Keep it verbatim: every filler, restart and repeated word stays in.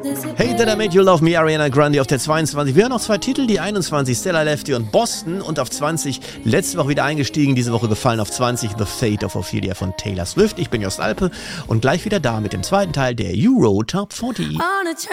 Hey, That I Made You Love Me, Ariana Grande auf der zweiundzwanzig. Wir hören noch zwei Titel, die einundzwanzig, Stella Lefty und Boston. Und auf zwanzig, letzte Woche wieder eingestiegen, diese Woche gefallen auf zwanzig, The Fate of Ophelia von Taylor Swift. Ich bin Jost Alpe und gleich wieder da mit dem zweiten Teil der Euro Top vierzig.